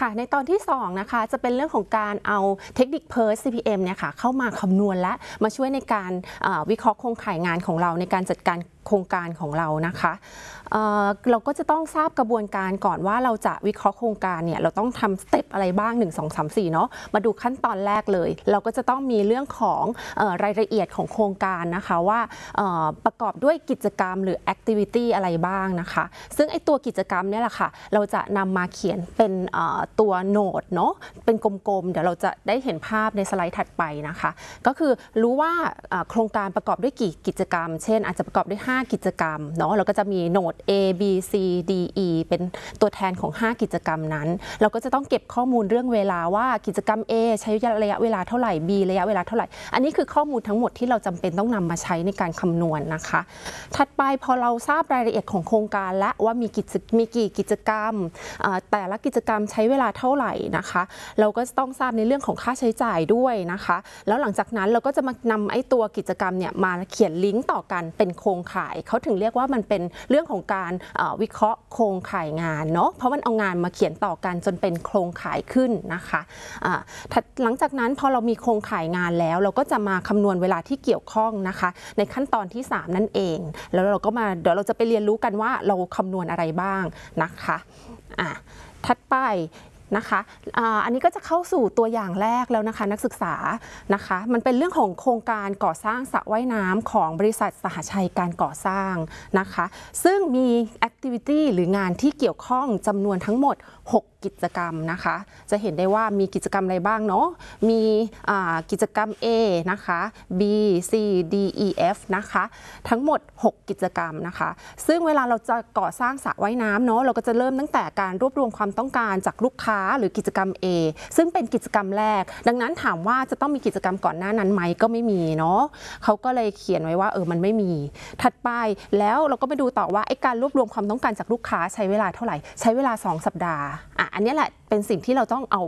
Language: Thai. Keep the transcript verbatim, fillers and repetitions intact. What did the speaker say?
ค่ะในตอนที่สองนะคะจะเป็นเรื่องของการเอาเทคนิค พี อี อี เอส ซี พี เอ็ม เนี่ยค่ะเข้ามาคำนวณและมาช่วยในการวิเคราะห์โครงข่ายงานของเราในการจัดการโครงการของเรานะคะเเราก็จะต้องทราบกระบวนการก่อนว่าเราจะวิเคราะห์โครงการเนี่ยเราต้องทำสเต็ปอะไรบ้างหนึ่ง สอง สาม สี่เนาะมาดูขั้นตอนแรกเลยเราก็จะต้องมีเรื่องของออรายละเอียดของโครงการนะคะว่าประกอบด้วยกิจกรรมหรือแอคทิวิตี้อะไรบ้างนะคะซึ่งไอตัวกิจกรรมเนี่ยแหละค่ะเราจะนำมาเขียนเป็นตัวโน้ตเนาะเป็นกลมๆเดี๋ยวเราจะได้เห็นภาพในสไลด์ถัดไปนะคะก็คือรู้ว่าโครงการประกอบด้วยกี่กิจกรรมเช่นอาจจะประกอบด้วยห้ากิจกรรมเนาะเราก็จะมีโน้ต A B C D E เป็นตัวแทนของห้ากิจกรรมนั้นเราก็จะต้องเก็บข้อมูลเรื่องเวลาว่ากิจกรรม A ใช้ระยะเวลาเท่าไหร่ B ระยะเวลาเท่าไหร่อันนี้คือข้อมูลทั้งหมดที่เราจำเป็นต้องนำมาใช้ในการคำนวณนะคะถัดไปพอเราทราบรายละเอียดของโครงการและว่ามีกิจมีกี่กิจกรรมแต่ละกิจกรรมใช้เวลาเท่าไหร่นะคะเราก็ต้องทราบในเรื่องของค่าใช้จ่ายด้วยนะคะแล้วหลังจากนั้นเราก็จะมานำไอ้ตัวกิจกรรมเนี่ยมาเขียนลิงก์ต่อกันเป็นโครงข่ายเขาถึงเรียกว่ามันเป็นเรื่องของการวิเคราะห์โครงข่ายงานเนาะเพราะมันเอางานมาเขียนต่อกันจนเป็นโครงข่ายขึ้นนะคะหลังจากนั้นพอเรามีโครงข่ายงานแล้วเราก็จะมาคำนวณเวลาที่เกี่ยวข้องนะคะในขั้นตอนที่สามนั่นเองแล้วเราก็มาเดี๋ยวเราจะไปเรียนรู้กันว่าเราคำนวณอะไรบ้างนะคะอ่ะถัดไปนะคะอันนี้ก็จะเข้าสู่ตัวอย่างแรกแล้วนะคะนักศึกษานะคะมันเป็นเรื่องของโครงการก่อสร้างสระว่ายน้ำของบริษัทสหชัยการก่อสร้างนะคะซึ่งมีแอคทิวิตี้หรืองานที่เกี่ยวข้องจำนวนทั้งหมดหกกิจกรรมนะคะจะเห็นได้ว่ามีกิจกรรมอะไรบ้างเนาะมีกิจกรรม A นะคะ B C D E F นะคะทั้งหมดหกกิจกรรมนะคะซึ่งเวลาเราจะก่อสร้างสระว่ายน้ำเนาะเราก็จะเริ่มตั้งแต่การรวบรวมความต้องการจากลูกค้าหรือกิจกรรม A ซึ่งเป็นกิจกรรมแรกดังนั้นถามว่าจะต้องมีกิจกรรมก่อนหน้านั้นไหมก็ไม่มีเนาะเขาก็เลยเขียนไว้ว่าเออมันไม่มีถัดไปแล้วเราก็ไปดูต่อว่าไอ้การรวบรวมความต้องการจากลูกค้าใช้เวลาเท่าไหร่ใช้เวลาสองสัปดาห์อ่ะอันนี้แหละเป็นสิ่งที่เราต้องเอา